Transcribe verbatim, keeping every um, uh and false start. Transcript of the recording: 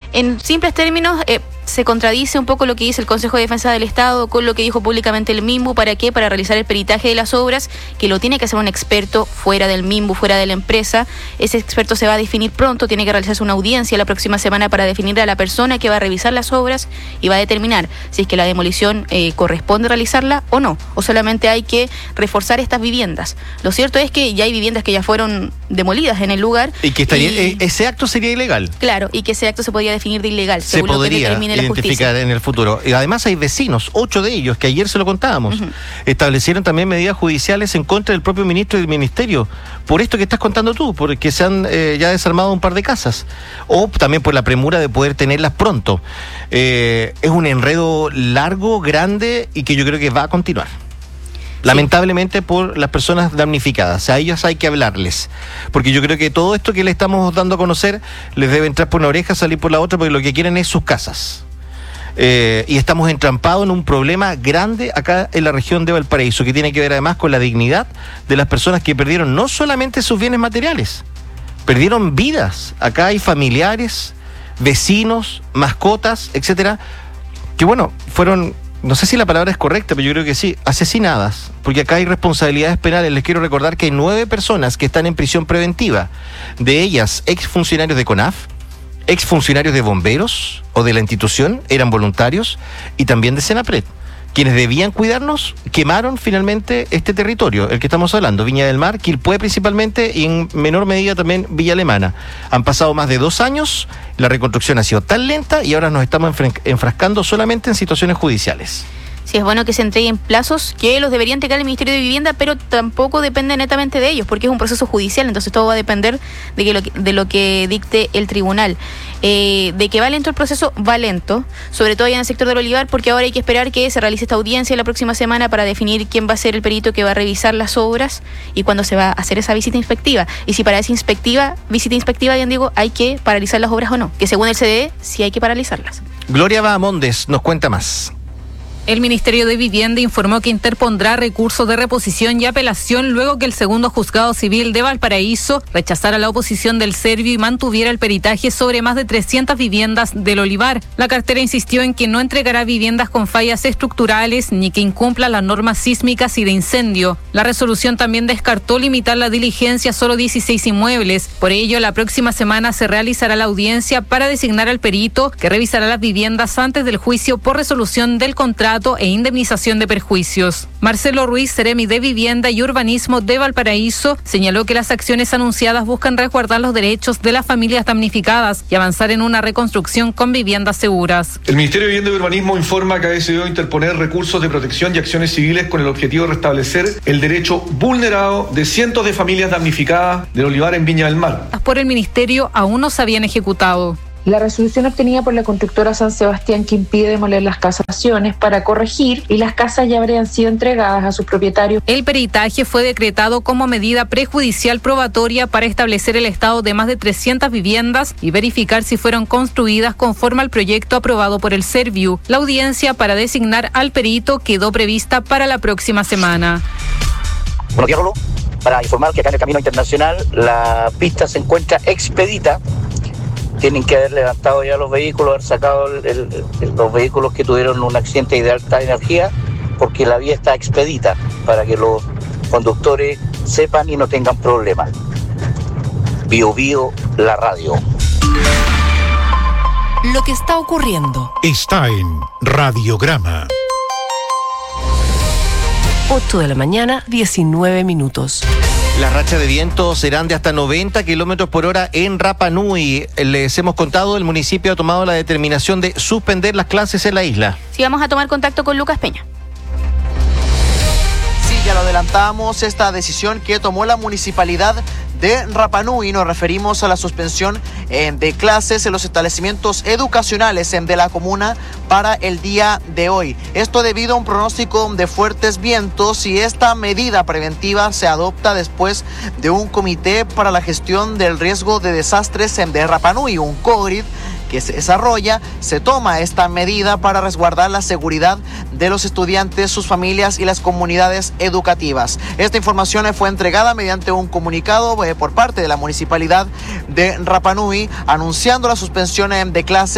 En simples términos, eh, se contradice un poco lo que dice el Consejo de Defensa del Estado con lo que dijo públicamente el MIMBU. ¿Para qué? Para realizar el peritaje de las obras, que lo tiene que hacer un experto fuera del MIMBU, fuera de la empresa. Ese experto se va a definir pronto, tiene que realizarse una audiencia la próxima semana para definir a la persona que va a revisar las obras y va a determinar si es que la demolición eh, corresponde realizarla o no, o solamente hay que reforzar estas viviendas. Lo cierto es que ya hay viviendas que ya fueron demolidas en el lugar. Y que estaría, y, ese acto sería ilegal. Claro, y que ese acto se podría definir de ilegal, se según podría lo que determine la identificar justicia en el futuro. Y además hay vecinos, ocho de ellos, que ayer se lo contábamos, uh-huh. establecieron también medidas judiciales en contra del propio ministro y del ministerio, por esto que estás contando tú, porque se han eh, ya desarmado un par de casas, o también por la premura de poder tenerlas pronto. Eh, es un enredo largo, grande, y que yo creo que va a continuar. Lamentablemente por las personas damnificadas, a ellas hay que hablarles, porque yo creo que todo esto que le estamos dando a conocer les debe entrar por una oreja, salir por la otra, porque lo que quieren es sus casas. Eh, y estamos entrampados en un problema grande acá en la región de Valparaíso, que tiene que ver además con la dignidad de las personas que perdieron no solamente sus bienes materiales, perdieron vidas. Acá hay familiares, vecinos, mascotas, etcétera, que bueno, fueron, no sé si la palabra es correcta, pero yo creo que sí, asesinadas, porque acá hay responsabilidades penales. Les quiero recordar que hay nueve personas que están en prisión preventiva, de ellas exfuncionarios de CONAF, exfuncionarios de bomberos o de la institución, eran voluntarios, y también de Senapred, quienes debían cuidarnos, quemaron finalmente este territorio, el que estamos hablando, Viña del Mar, Quilpué principalmente, y en menor medida también Villa Alemana. Han pasado más de dos años, la reconstrucción ha sido tan lenta y ahora nos estamos enfrascando solamente en situaciones judiciales. Sí, es bueno que se entreguen plazos que los debería entregar el Ministerio de Vivienda, pero tampoco depende netamente de ellos, porque es un proceso judicial, entonces todo va a depender de, que lo, que, de lo que dicte el tribunal. Eh, de que va lento el proceso, va lento, sobre todo allá en el sector del Olivar, porque ahora hay que esperar que se realice esta audiencia la próxima semana para definir quién va a ser el perito que va a revisar las obras y cuándo se va a hacer esa visita inspectiva. Y si para esa inspectiva, visita inspectiva, bien digo, hay que paralizar las obras o no, que según el C D E sí hay que paralizarlas. Gloria Bahamondes nos cuenta más. El Ministerio de Vivienda informó que interpondrá recursos de reposición y apelación luego que el segundo juzgado civil de Valparaíso rechazara la oposición del Servio y mantuviera el peritaje sobre más de trescientas viviendas del Olivar. La cartera insistió en que no entregará viviendas con fallas estructurales ni que incumpla las normas sísmicas y de incendio. La resolución también descartó limitar la diligencia a solo dieciséis inmuebles. Por ello, la próxima semana se realizará la audiencia para designar al perito que revisará las viviendas antes del juicio por resolución del contrato e indemnización de perjuicios. Marcelo Ruiz, Seremi de Vivienda y Urbanismo de Valparaíso, señaló que las acciones anunciadas buscan resguardar los derechos de las familias damnificadas y avanzar en una reconstrucción con viviendas seguras. El Ministerio de Vivienda y Urbanismo informa que ha decidido interponer recursos de protección y acciones civiles con el objetivo de restablecer el derecho vulnerado de cientos de familias damnificadas del Olivar en Viña del Mar. Por el Ministerio aún no se habían ejecutado. La resolución obtenida por la constructora San Sebastián, que impide demoler las casaciones para corregir, y las casas ya habrían sido entregadas a sus propietarios. El peritaje fue decretado como medida prejudicial probatoria para establecer el estado de más de trescientas viviendas y verificar si fueron construidas conforme al proyecto aprobado por el Serviu. La audiencia para designar al perito quedó prevista para la próxima semana. Buenos días, Rolo. Para informar que acá en el Camino Internacional la pista se encuentra expedita. Tienen que haber levantado ya los vehículos, haber sacado el, el, el, los vehículos que tuvieron un accidente de alta energía, porque la vía está expedita para que los conductores sepan y no tengan problemas. Bio Bio, la radio. Lo que está ocurriendo está en Radiograma. ocho de la mañana, diecinueve minutos. Las rachas de viento serán de hasta noventa kilómetros por hora en Rapa Nui. Les hemos contado, el municipio ha tomado la determinación de suspender las clases en la isla. Sí, vamos a tomar contacto con Lucas Peña. Sí, ya lo adelantamos, esta decisión que tomó la municipalidad de Rapa Nui. Nos referimos a la suspensión eh, de clases en los establecimientos educacionales eh, de la comuna para el día de hoy. Esto debido a un pronóstico de fuertes vientos, y esta medida preventiva se adopta después de un comité para la gestión del riesgo de desastres eh, de Rapa Nui, un CODRID que se desarrolla. Se toma esta medida para resguardar la seguridad de los estudiantes, sus familias y las comunidades educativas. Esta información fue entregada mediante un comunicado eh, por parte de la municipalidad de Rapa Nui, anunciando la suspensión eh, de clases